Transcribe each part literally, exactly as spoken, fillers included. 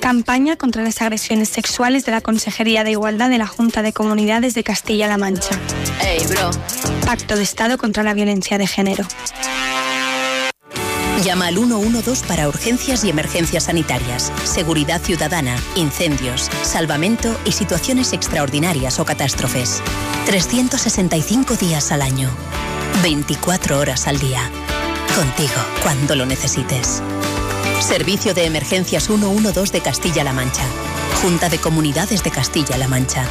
Campaña contra las agresiones sexuales de la Consejería de Igualdad de la Junta de Comunidades de Castilla-La Mancha. Hey, bro. Pacto de Estado contra la violencia de género. Llama al uno uno dos para urgencias y emergencias sanitarias, seguridad ciudadana, incendios, salvamento y situaciones extraordinarias o catástrofes. trescientos sesenta y cinco días al año, veinticuatro horas al día. Contigo cuando lo necesites. Servicio de Emergencias uno uno dos de Castilla-La Mancha. Junta de Comunidades de Castilla-La Mancha.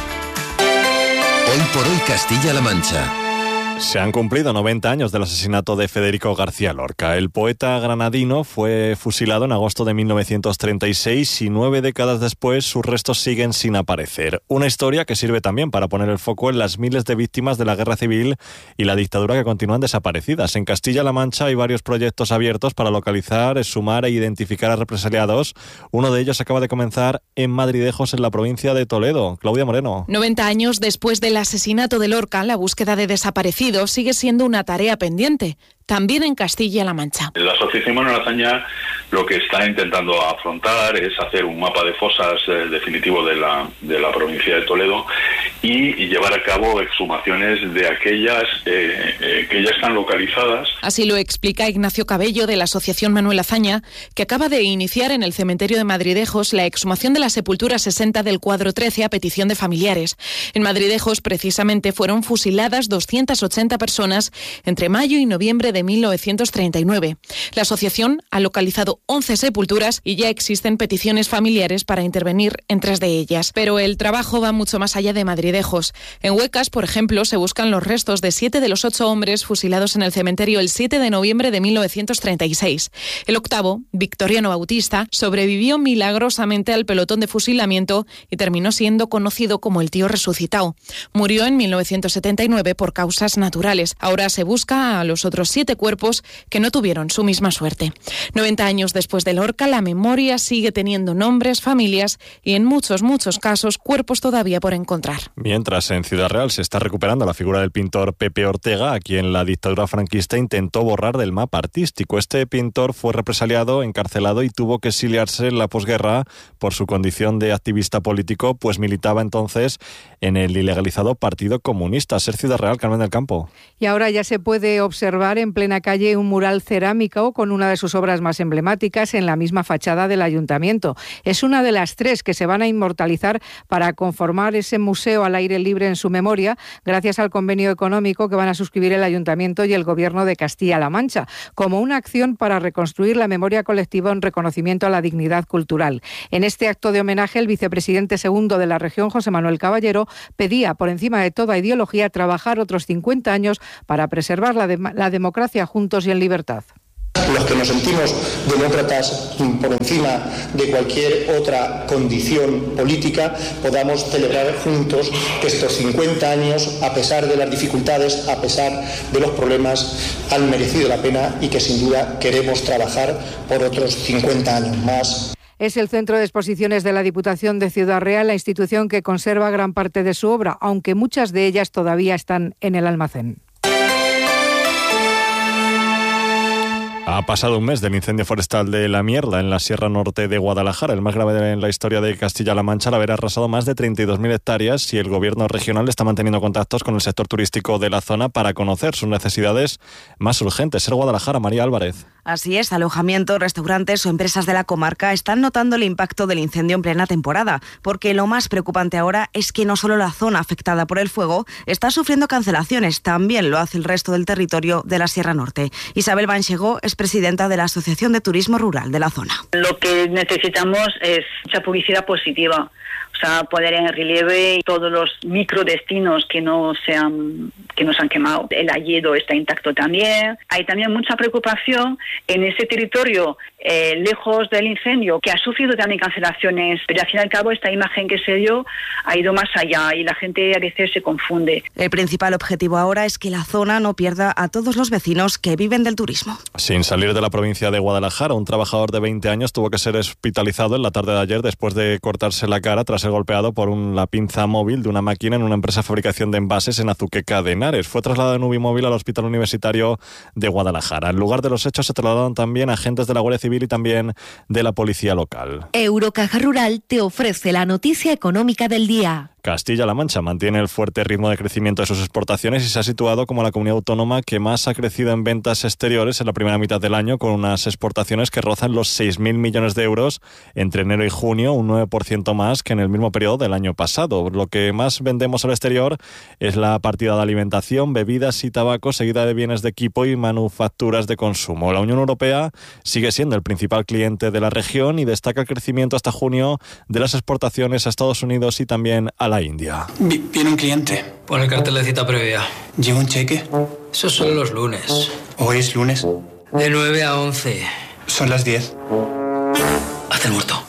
Hoy por hoy Castilla-La Mancha. Se han cumplido noventa años del asesinato de Federico García Lorca. El poeta granadino fue fusilado en agosto de mil novecientos treinta y seis y nueve décadas después sus restos siguen sin aparecer. Una historia que sirve también para poner el foco en las miles de víctimas de la guerra civil y la dictadura que continúan desaparecidas. En Castilla-La Mancha hay varios proyectos abiertos para localizar, exhumar e identificar a represaliados. Uno de ellos acaba de comenzar en Madridejos, en la provincia de Toledo. Claudia Moreno. noventa años después del asesinato de Lorca, la búsqueda de desaparecidos sigue siendo una tarea pendiente, también en Castilla-La Mancha. La Asociación Manuel Azaña lo que está intentando afrontar es hacer un mapa de fosas eh, definitivo de la, de la provincia de Toledo y, y llevar a cabo exhumaciones de aquellas eh, eh, que ya están localizadas. Así lo explica Ignacio Cabello de la Asociación Manuel Azaña, que acaba de iniciar en el cementerio de Madridejos la exhumación de la sepultura sesenta del cuadro trece a petición de familiares. En Madridejos, precisamente, fueron fusiladas doscientas ochenta personas entre mayo y noviembre de mil novecientos treinta y nueve. La asociación ha localizado once sepulturas y ya existen peticiones familiares para intervenir en tres de ellas. Pero el trabajo va mucho más allá de Madridejos. En Huecas, por ejemplo, se buscan los restos de siete de los ocho hombres fusilados en el cementerio el siete de noviembre de mil novecientos treinta y seis. El octavo, Victoriano Bautista, sobrevivió milagrosamente al pelotón de fusilamiento y terminó siendo conocido como el tío resucitado. Murió en mil novecientos setenta y nueve por causas naturales. Ahora se busca a los otros siete cuerpos que no tuvieron su misma suerte. noventa años después de Lorca, la memoria sigue teniendo nombres, familias y en muchos, muchos casos cuerpos todavía por encontrar. Mientras en Ciudad Real se está recuperando la figura del pintor Pepe Ortega, a quien la dictadura franquista intentó borrar del mapa artístico. Este pintor fue represaliado, encarcelado y tuvo que exiliarse en la posguerra por su condición de activista político, pues militaba entonces en el ilegalizado Partido Comunista. Ser Ciudad Real, Carmen del Campo. Y ahora ya se puede observar en plena calle un mural cerámico con una de sus obras más emblemáticas en la misma fachada del ayuntamiento. Es una de las tres que se van a inmortalizar para conformar ese museo al aire libre en su memoria, gracias al convenio económico que van a suscribir el ayuntamiento y el gobierno de Castilla-La Mancha, como una acción para reconstruir la memoria colectiva en reconocimiento a la dignidad cultural. En este acto de homenaje, el vicepresidente segundo de la región, José Manuel Caballero, pedía, por encima de toda ideología, trabajar otros cincuenta años para preservar la, de- la democracia juntos y en libertad. Los que nos sentimos demócratas por encima de cualquier otra condición política, podamos celebrar juntos que estos cincuenta años, a pesar de las dificultades, a pesar de los problemas, han merecido la pena y que sin duda queremos trabajar por otros cincuenta años más. Es el Centro de Exposiciones de la Diputación de Ciudad Real, la institución que conserva gran parte de su obra, aunque muchas de ellas todavía están en el almacén. Ha pasado un mes del incendio forestal de La Mierda en la Sierra Norte de Guadalajara, el más grave en la historia de Castilla-La Mancha, al haber arrasado más de treinta y dos mil hectáreas, y el gobierno regional está manteniendo contactos con el sector turístico de la zona para conocer sus necesidades más urgentes. Ser Guadalajara, María Álvarez. Así es, alojamientos, restaurantes o empresas de la comarca están notando el impacto del incendio en plena temporada, porque lo más preocupante ahora es que no solo la zona afectada por el fuego está sufriendo cancelaciones, también lo hace el resto del territorio de la Sierra Norte. Isabel Banchegó es presidenta de la Asociación de Turismo Rural de la zona. Lo que necesitamos es mucha publicidad positiva. O sea, poner en relieve todos los microdestinos que no se han, que no se han quemado. El hayedo está intacto también. Hay también mucha preocupación en ese territorio eh, lejos del incendio, que ha sufrido también cancelaciones, pero al fin y al cabo esta imagen que se dio ha ido más allá y la gente a veces se confunde. El principal objetivo ahora es que la zona no pierda a todos los vecinos que viven del turismo. Sin salir de la provincia de Guadalajara, un trabajador de veinte años tuvo que ser hospitalizado en la tarde de ayer después de cortarse la cara tras ser ser golpeado por un, la pinza móvil de una máquina en una empresa de fabricación de envases en Azuqueca de Henares. Fue trasladado en Ubimóvil al Hospital Universitario de Guadalajara. En lugar de los hechos se trasladaron también agentes de la Guardia Civil y también de la Policía Local. Eurocaja Rural te ofrece la noticia económica del día. Castilla-La Mancha mantiene el fuerte ritmo de crecimiento de sus exportaciones y se ha situado como la comunidad autónoma que más ha crecido en ventas exteriores en la primera mitad del año, con unas exportaciones que rozan los seis mil millones de euros entre enero y junio, un nueve por ciento más que en el mismo periodo del año pasado. Lo que más vendemos al exterior es la partida de alimentación, bebidas y tabaco, seguida de bienes de equipo y manufacturas de consumo. La Unión Europea sigue siendo el principal cliente de la región y destaca el crecimiento hasta junio de las exportaciones a Estados Unidos y también a la India. Viene un cliente. Pon el cartel de cita previa. ¿Lleva un cheque? Eso solo los lunes. ¿Hoy es lunes? De nueve a once. Son las diez. Haz el muerto.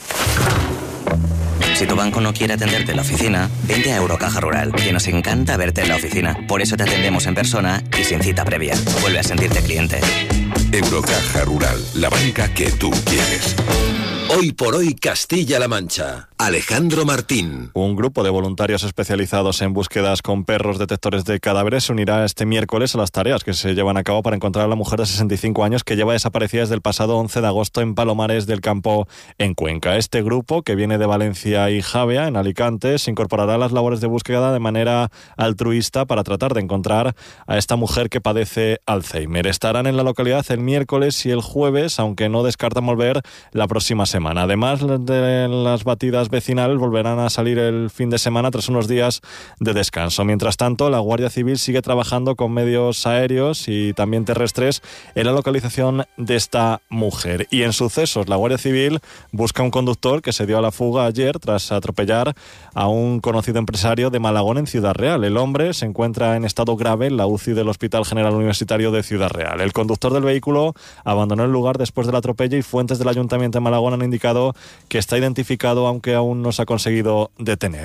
Si tu banco no quiere atenderte en la oficina, vente a Eurocaja Rural, que nos encanta verte en la oficina. Por eso te atendemos en persona y sin cita previa. Vuelve a sentirte cliente. Eurocaja Rural, la banca que tú quieres. Hoy por hoy Castilla-La Mancha. Alejandro Martín. Un grupo de voluntarios especializados en búsquedas con perros detectores de cadáveres se unirá este miércoles a las tareas que se llevan a cabo para encontrar a la mujer de sesenta y cinco años que lleva desaparecida desde el pasado once de agosto en Palomares del Campo, en Cuenca. Este grupo, que viene de Valencia y Javea, en Alicante, se incorporará a las labores de búsqueda de manera altruista para tratar de encontrar a esta mujer que padece Alzheimer. Estarán en la localidad el miércoles y el jueves, aunque no descartan volver la próxima semana. Además de las batidas vecinales, volverán a salir el fin de semana tras unos días de descanso. Mientras tanto, la Guardia Civil sigue trabajando con medios aéreos y también terrestres en la localización de esta mujer. Y en sucesos, la Guardia Civil busca un conductor que se dio a la fuga ayer tras atropellar a un conocido empresario de Malagón en Ciudad Real. El hombre se encuentra en estado grave en la U C I del Hospital General Universitario de Ciudad Real. El conductor del vehículo abandonó el lugar después del atropello y fuentes del Ayuntamiento de Malagón han indicado que está identificado, aunque aún no se ha conseguido detener.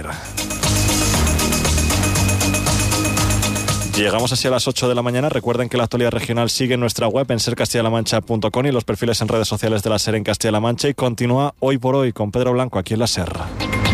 Llegamos así a las ocho de la mañana. Recuerden que la actualidad regional sigue en nuestra web en ser castilla la mancha punto com y los perfiles en redes sociales de la SER en Castilla-La Mancha. Y continúa Hoy por Hoy con Pedro Blanco aquí en la SER.